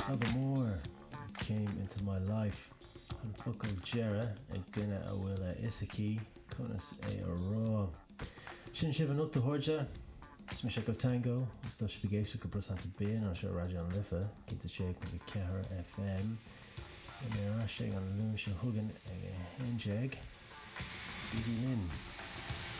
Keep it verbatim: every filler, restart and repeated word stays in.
Agamore came into my life. An fuckle Jera ag duine a bhfuil a Isaki conas é a rá. Sin sibh an uachta hoirde, is mi sé go tango, is tá sé bhigéisi go brosanta béin an seo radio an lifa, cínta sé go bhí cehar F M. Mé rá sé an lún se thugan ag a henjeg. Bídí linn.